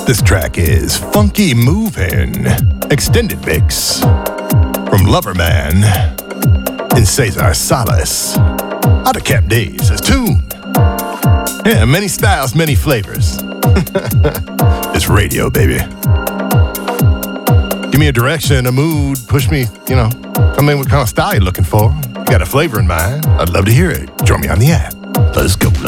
This track is Funky Movin' Extended Mix from Loverman and Cesar Salas. Out of Camp Days, as tune. Yeah, many styles, many flavors. It's radio, baby. Give me a direction, a mood, push me, come in what kind of style you're looking for. You got a flavor in mind, I'd love to hear it. Join me on the app. Let's go.